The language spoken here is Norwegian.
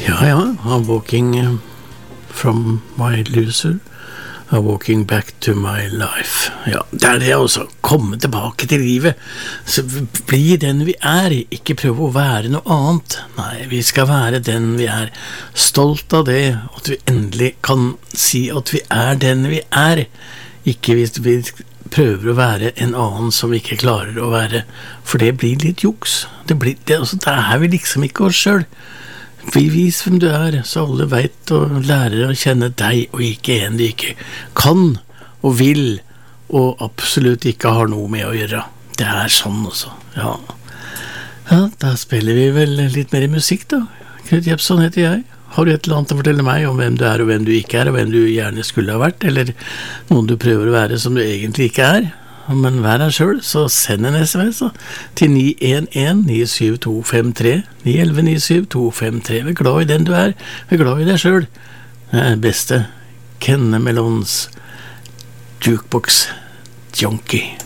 Ja, I'm walking from my loser, I'm walking back to my life. Ja, det det også, komme tilbake til livet, så bli den vi ikke prøve å være noe annet. Nei, vi skal være den vi stolt av det, at vi endelig kan si at vi den vi ikke hvis vi prøver å være en annen som vi ikke klarer å være, for det blir litt juks. Det vi liksom ikke oss selv. Vis hvem du så alle vet og lærer å kjenne deg, og ikke en du ikke kan og vil, og absolutt ikke har noe med å gjøre. Det sånn også, ja. Ja, da spiller vi vel litt mer musikk da. Knut Jepson heter jeg. Har du et eller annet å fortelle meg om hvem du og hvem du ikke og hvem du gjerne skulle ha vært, eller noen du prøver å være som du egentlig ikke men vær deg selv, så send en SMS da, til 911-97253, 911-97253. Vi glad i den du vi glad i deg selv. Beste Kenne Melons Jukebox Junkie.